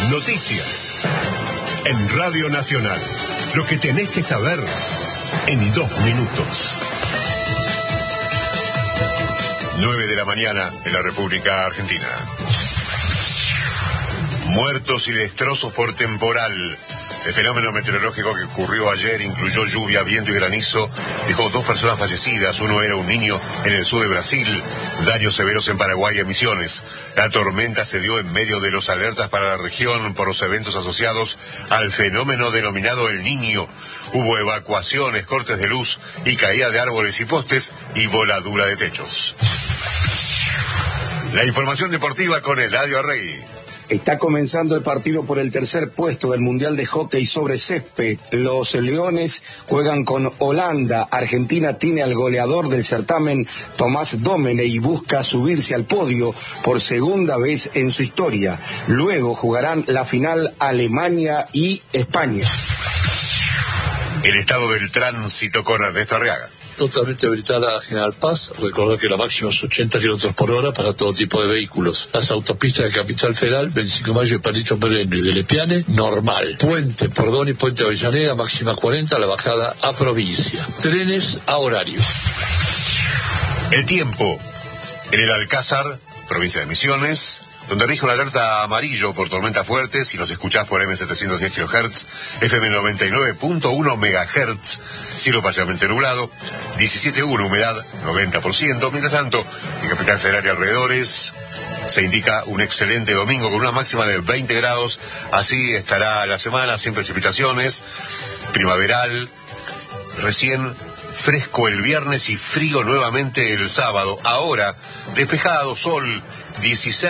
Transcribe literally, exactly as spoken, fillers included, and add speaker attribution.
Speaker 1: Noticias. En Radio Nacional. Lo que tenés que saber en dos minutos. nueve de la mañana en la República Argentina. Muertos y destrozos por temporal. El fenómeno meteorológico que ocurrió ayer incluyó lluvia, viento y granizo. Dejó dos personas fallecidas. Uno era un niño en el sur de Brasil. Daños severos en Paraguay y Misiones. La tormenta se dio en medio de los alertas para la región por los eventos asociados al fenómeno denominado El Niño. Hubo evacuaciones, cortes de luz y caída de árboles y postes y voladura de techos. La información deportiva con Eladio Arregui.
Speaker 2: Está comenzando el partido por el tercer puesto del Mundial de Hockey sobre césped. Los Leones juegan con Holanda. Argentina tiene al goleador del certamen, Tomás Domene, y busca subirse al podio por segunda vez en su historia. Luego jugarán la final Alemania y España.
Speaker 1: El estado del tránsito con Ernesto Arriaga.
Speaker 3: Totalmente habilitada General Paz. Recordar que la máxima es ochenta kilómetros por hora para todo tipo de vehículos. Las autopistas de Capital Federal, veinticinco de mayo de Palito Moreno y de Lepiane, normal. Puente Pordón y Puente Avellaneda, máxima cuarenta, la bajada a provincia. Trenes a horario.
Speaker 1: El tiempo. En el Alcázar, provincia de Misiones, donde rige una alerta amarillo por tormentas fuertes. Si nos escuchás por eme setecientos diez kilohertz, efe eme noventa y nueve punto uno megahertz, cielo parcialmente nublado, diecisiete punto uno humedad, noventa por ciento. Mientras tanto, en Capital Federal y alrededores se indica un excelente domingo con una máxima de veinte grados. Así estará la semana, sin precipitaciones, primaveral, recién fresco el viernes y frío nuevamente el sábado. Ahora, despejado, sol, dieciséis